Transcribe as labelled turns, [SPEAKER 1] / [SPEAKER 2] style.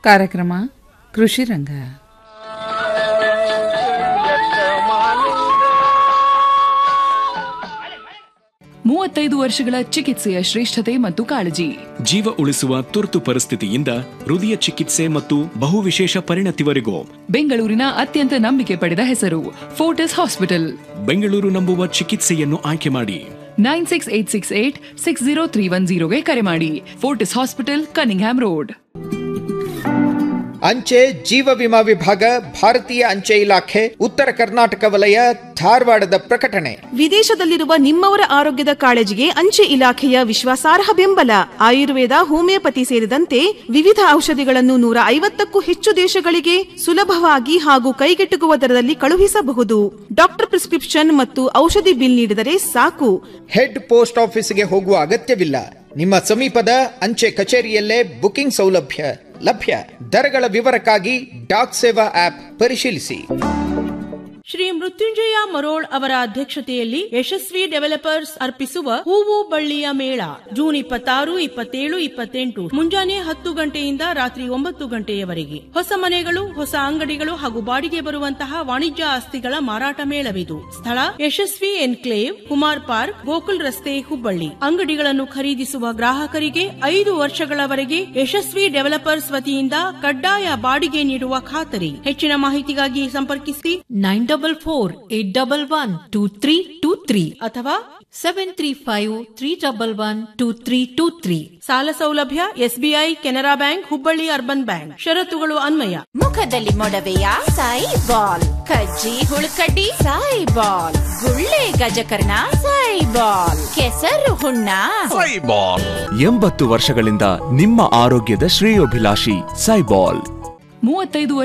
[SPEAKER 1] ಕಾರ್ಯಕ್ರಮ ಕೃಷಿ ರಂಗ.
[SPEAKER 2] ವರ್ಷಗಳ ಚಿಕಿತ್ಸೆಯ ಶ್ರೇಷ್ಠತೆ ಮತ್ತು ಕಾಳಜಿ.
[SPEAKER 3] ಜೀವ ಉಳಿಸುವ ತುರ್ತು ಪರಿಸ್ಥಿತಿಯಿಂದ ಹೃದಯ ಚಿಕಿತ್ಸೆ ಮತ್ತು ಬಹುವಿಶೇಷ ಪರಿಣತಿವರೆಗೂ
[SPEAKER 2] ಬೆಂಗಳೂರಿನ ಅತ್ಯಂತ ನಂಬಿಕೆ ಪಡೆದ ಹೆಸರು ಫೋರ್ಟಿಸ್ ಹಾಸ್ಪಿಟಲ್.
[SPEAKER 3] ಬೆಂಗಳೂರು ನಂಬುವ ಚಿಕಿತ್ಸೆಯನ್ನು ಆಯ್ಕೆ ಮಾಡಿ.
[SPEAKER 2] 9686860310 ಕರೆ ಮಾಡಿ. Fortis hospital, Cunningham road.
[SPEAKER 4] ಅಂಚೆ ಜೀವ ವಿಮಾ ವಿಭಾಗ, ಭಾರತೀಯ ಅಂಚೆ ಇಲಾಖೆ, ಉತ್ತರ ಕರ್ನಾಟಕ ವಲಯ, ಧಾರವಾಡದ ಪ್ರಕಟಣೆ.
[SPEAKER 5] ವಿದೇಶದಲ್ಲಿರುವ ನಿಮ್ಮವರ ಆರೋಗ್ಯದ ಕಾಳಜಿಗೆ ಅಂಚೆ ಇಲಾಖೆಯ ವಿಶ್ವಾಸಾರ್ಹ ಬೆಂಬಲ. ಆಯುರ್ವೇದ, ಹೋಮಿಯೋಪತಿ ಸೇರಿದಂತೆ ವಿವಿಧ ಔಷಧಿಗಳನ್ನು 150ಕ್ಕೂ ಹೆಚ್ಚು ದೇಶಗಳಿಗೆ ಸುಲಭವಾಗಿ ಹಾಗೂ ಕೈಗೆಟುಕುವ ದರದಲ್ಲಿ ಕಳುಹಿಸಬಹುದು. ಡಾಕ್ಟರ್ ಪ್ರಿಸ್ಕ್ರಿಪ್ಷನ್ ಮತ್ತು ಔಷಧಿ ಬಿಲ್ ನೀಡಿದರೆ ಸಾಕು.
[SPEAKER 4] ಹೆಡ್ ಪೋಸ್ಟ್ ಆಫೀಸ್ಗೆ ಹೋಗುವ ಅಗತ್ಯವಿಲ್ಲ. ನಿಮ್ಮ ಸಮೀಪದ ಅಂಚೆ ಕಚೇರಿಯಲ್ಲೇ ಬುಕಿಂಗ್ ಸೌಲಭ್ಯ ಲಭ್ಯ. ದರಗಳ ವಿವರಕ್ಕಾಗಿ ಡಾಕ್ ಸೇವಾ ಆಪ್ ಪರಿಶೀಲಿಸಿ.
[SPEAKER 6] ಶ್ರೀ ಮೃತ್ಯುಂಜಯ ಮರೋಳ್ ಅವರ ಅಧ್ಯಕ್ಷತೆಯಲ್ಲಿ ಯಶಸ್ವಿ ಡೆವಲಪರ್ಸ್ ಅರ್ಪಿಸುವ ಹೂವು ಬಳ್ಳಿಯ ಮೇಳ ಜೂನ್ 26, 27, 28 ಮುಂಜಾನೆ 10 ಗಂಟೆಯಿಂದ ರಾತ್ರಿ 9 ಗಂಟೆಯವರೆಗೆ. ಹೊಸ ಮನೆಗಳು, ಹೊಸ ಅಂಗಡಿಗಳು ಹಾಗೂ ಬಾಡಿಗೆ ಬರುವಂತಹ ವಾಣಿಜ್ಯ ಆಸ್ತಿಗಳ ಮಾರಾಟ ಮೇಳವಿದು. ಸ್ಥಳ ಯಶಸ್ವಿ ಎನ್ಕ್ಲೇವ್, ಕುಮಾರ್ ಪಾರ್ಕ್, ಗೋಕುಲ್ ರಸ್ತೆ, ಹುಬ್ಬಳ್ಳಿ. ಅಂಗಡಿಗಳನ್ನು ಖರೀದಿಸುವ ಗ್ರಾಹಕರಿಗೆ 5 ವರ್ಷಗಳವರೆಗೆ ಯಶಸ್ವಿ ಡೆವಲಪರ್ಸ್ ವತಿಯಿಂದ ಕಡ್ಡಾಯ ಬಾಡಿಗೆ ನೀಡುವ ಖಾತರಿ. ಹೆಚ್ಚಿನ ಮಾಹಿತಿಗಾಗಿ ಸಂಪರ್ಕಿಸಿ
[SPEAKER 7] 9448112323
[SPEAKER 6] ಅಥವಾ
[SPEAKER 7] 7353112323.
[SPEAKER 6] ಸಾಲ ಸೌಲಭ್ಯ SBI, Canara bank, Hubballi urban bank. ಷರತ್ತುಗಳು ಅನ್ವಯ.
[SPEAKER 8] ಮುಖದಲ್ಲಿ ಮೊಡವೆಯ ಸಾಯಿಬಾಲ್, ಕಜ್ಜಿ ಹುಳುಕಡ್ಡಿ ಸಾಯಿಬಾಲ್, ಗುಳ್ಳೆ ಗಜಕರ್ಣ ಸಾಯಿಬಾಲ್, ಕೆಸರು ಹುಣ್ಣ
[SPEAKER 9] ಸಾಯಿಬಾಲ್. 80 ವರ್ಷಗಳಿಂದ ನಿಮ್ಮ ಆರೋಗ್ಯದ ಶ್ರೇಯೋಭಿಲಾಷಿ ಸಾಯಿಬಾಲ್.
[SPEAKER 2] 35